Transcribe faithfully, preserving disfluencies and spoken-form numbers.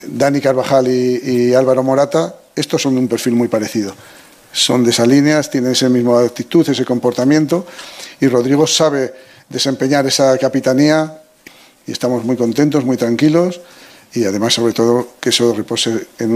Dani Carvajal y, y Álvaro Morata, estos son de un perfil muy parecido. Son de esa línea, tienen esa misma actitud, ese comportamiento, y Rodrigo sabe desempeñar esa capitanía y estamos muy contentos, muy tranquilos, y además, sobre todo, que eso repose en un